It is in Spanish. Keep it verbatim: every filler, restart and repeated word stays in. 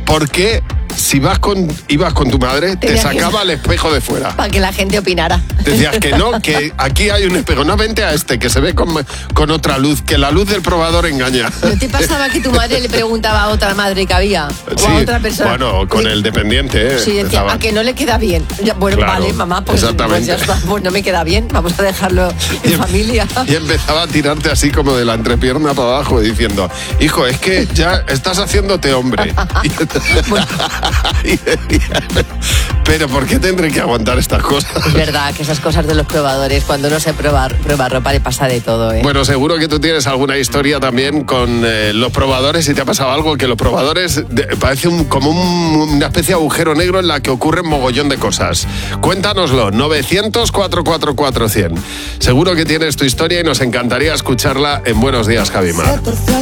¿por qué si vas con, ibas con tu madre te Tenías sacaba que- el espejo de fuera? Para que la gente opinara. Decías que no, que aquí hay un espejo. No, vente a este, que se ve con, con otra luz, que la luz del probador engaña. ¿No te pasaba que tu madre le preguntaba a otra madre que había? O Sí, a otra persona. bueno, con Sí. el dependiente, ¿eh? Sí, decía, Estaba- a que no le queda bien. Ya, bueno, Claro, vale, mamá, pues, pues exactamente. ya está. Pues no me queda bien, vamos a dejarlo Y en em- familia. Y empezaba a tirarte así como de la entrepierna para abajo diciendo, hijo, es que ya estás haciéndote hombre. Y- y decía, pero ¿por qué tendré que aguantar estas cosas? Es verdad que esas cosas de los probadores, cuando uno se prueba, prueba ropa, le pasa de todo, ¿eh? Bueno, seguro que tú tienes alguna historia también con eh, los probadores, y te ha pasado algo, que los probadores de- parece un- como un- una especie de agujero negro en la que ocurren mogollón de cosas. Cuéntanoslo, novecientos, cuatrocientos cuarenta y cuatro cien. Seguro que tienes tu historia y nos encantaría escucharla en Buenos Días, Javi Mar.